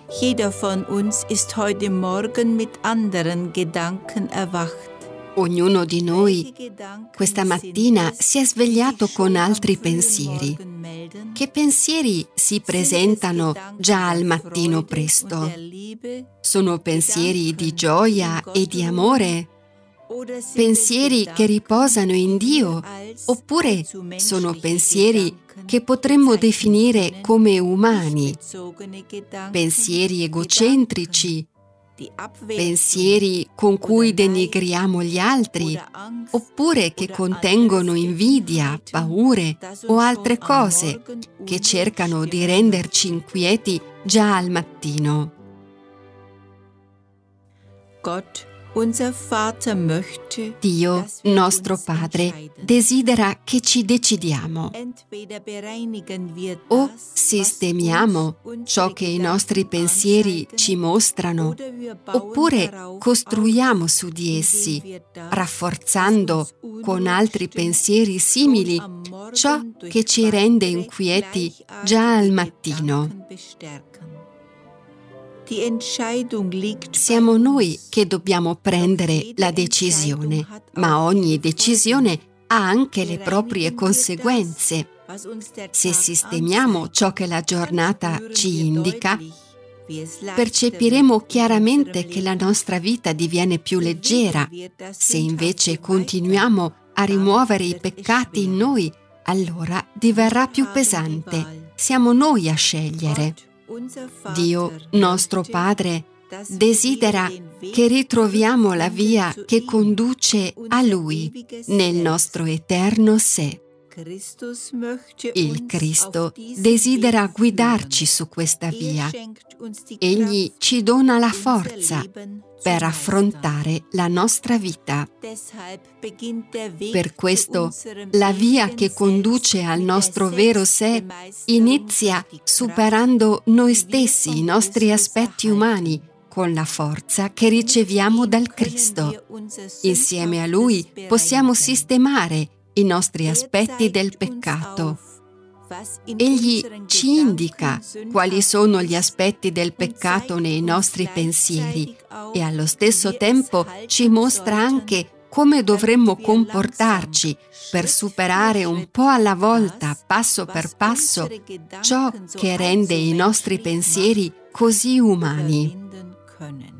Jeder von uns ist heute Morgen mit anderen Gedanken erwacht. Ognuno di noi questa mattina si è svegliato con altri pensieri. Che pensieri si presentano già al mattino presto? Sono pensieri di gioia e di amore? Pensieri che riposano in Dio? Oppure sono pensieri che potremmo definire come umani? Pensieri egocentrici? Pensieri con cui denigriamo gli altri, oppure che contengono invidia, paure o altre cose che cercano di renderci inquieti già al mattino. Dio, nostro Padre, desidera che ci decidiamo. O sistemiamo ciò che i nostri pensieri ci mostrano, oppure costruiamo su di essi, rafforzando con altri pensieri simili ciò che ci rende inquieti già al mattino. Siamo noi che dobbiamo prendere la decisione, ma ogni decisione ha anche le proprie conseguenze. Se sistemiamo ciò che la giornata ci indica, percepiremo chiaramente che la nostra vita diviene più leggera. Se invece continuiamo a rimuovere i peccati in noi, allora diverrà più pesante. Siamo noi a scegliere. Dio, nostro Padre, desidera che ritroviamo la via che conduce a Lui nel nostro eterno sé. Il Cristo desidera guidarci su questa via. Egli ci dona la forza per affrontare la nostra vita. Per questo, la via che conduce al nostro vero sé inizia superando noi stessi, i nostri aspetti umani, con la forza che riceviamo dal Cristo. Insieme a Lui possiamo sistemare i nostri aspetti del peccato. Egli ci indica quali sono gli aspetti del peccato nei nostri pensieri e allo stesso tempo ci mostra anche come dovremmo comportarci per superare un po' alla volta, passo per passo, ciò che rende i nostri pensieri così umani.